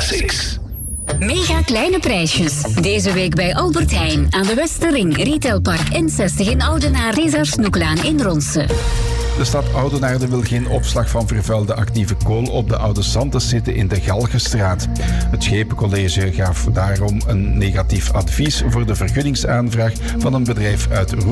Classics. Mega kleine prijsjes. Deze week bij Albert Heijn aan de Westerring, Retailpark N60 in Oudenaarde, Cesar Snoeklaan in Ronse. De stad Oudenaarde wil geen opslag van vervuilde actieve kool op de oude Santes zitten in de Galgenstraat. Het Schepencollege gaf daarom een negatief advies voor de vergunningsaanvraag van een bedrijf uit